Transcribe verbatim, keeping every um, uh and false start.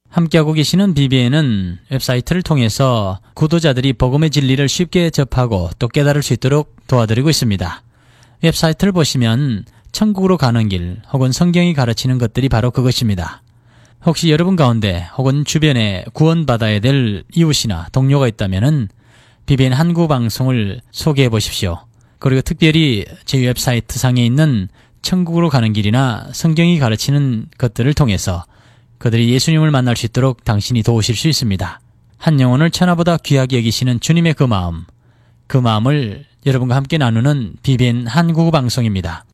함께하고 계시는 비비엔은 웹사이트를 통해서 구도자들이 복음의 진리를 쉽게 접하고 또 깨달을 수 있도록 도와드리고 있습니다. 웹사이트를 보시면 천국으로 가는 길 혹은 성경이 가르치는 것들이 바로 그것입니다. 혹시 여러분 가운데 혹은 주변에 구원받아야 될 이웃이나 동료가 있다면 비비엔 한국 방송을 소개해 보십시오. 그리고 특별히 제 웹사이트 상에 있는 천국으로 가는 길이나 성경이 가르치는 것들을 통해서 그들이 예수님을 만날 수 있도록 당신이 도우실 수 있습니다. 한 영혼을 천하보다 귀하게 여기시는 주님의 그 마음, 그 마음을 여러분과 함께 나누는 비비엔 한국 방송입니다.